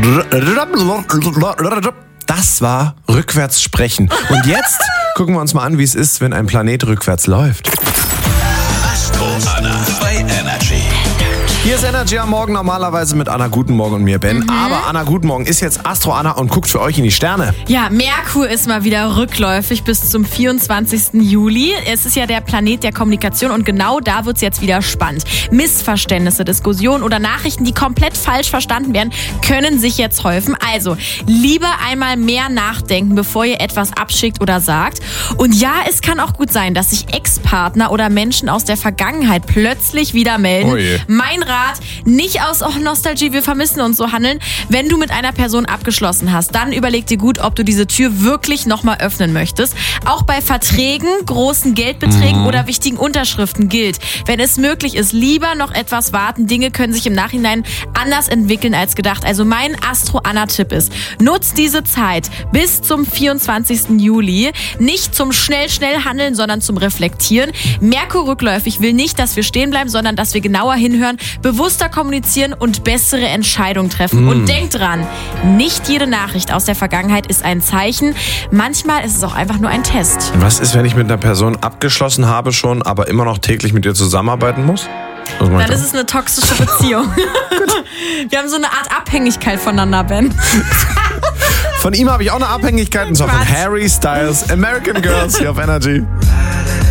Das war rückwärts sprechen. Und jetzt gucken wir uns mal an, wie es ist, wenn ein Planet rückwärts läuft. Astro Anna bei Energy. Hier ist Energy am Morgen, normalerweise mit Anna Guten Morgen und mir, Ben. Aber Anna Guten Morgen ist jetzt Astro Anna und guckt für euch in die Sterne. Ja, Merkur ist mal wieder rückläufig bis zum 24. Juli. Es ist ja der Planet der Kommunikation und genau da wird's jetzt wieder spannend. Missverständnisse, Diskussionen oder Nachrichten, die komplett falsch verstanden werden, können sich jetzt häufen. Also, lieber einmal mehr nachdenken, bevor ihr etwas abschickt oder sagt. Und ja, es kann auch gut sein, dass sich Ex-Partner oder Menschen aus der Vergangenheit plötzlich wieder melden. Oh je. Mein Rat, nicht aus Nostalgie, wir vermissen uns so handeln. Wenn du mit einer Person abgeschlossen hast, dann überleg dir gut, ob du diese Tür wirklich nochmal öffnen möchtest. Auch bei Verträgen, großen Geldbeträgen oder wichtigen Unterschriften gilt, wenn es möglich ist, lieber noch etwas warten. Dinge können sich im Nachhinein anders entwickeln als gedacht. Also mein Astro-Anna-Tipp ist, nutzt diese Zeit bis zum 24. Juli nicht zum schnell handeln, sondern zum Reflektieren. Merkur rückläufig will nicht, dass wir stehen bleiben, sondern dass wir genauer hinhören, bewusster kommunizieren und bessere Entscheidungen treffen. Und denkt dran, nicht jede Nachricht aus der Vergangenheit ist ein Zeichen. Manchmal ist es auch einfach nur ein Test. Was ist, wenn ich mit einer Person abgeschlossen habe schon, aber immer noch täglich mit ihr zusammenarbeiten muss? Dann ist es eine toxische Beziehung. Wir haben so eine Art Abhängigkeit voneinander, Ben. Von ihm habe ich auch eine Abhängigkeit, und zwar von Quatsch. Harry Styles, American Girls hier auf Energy.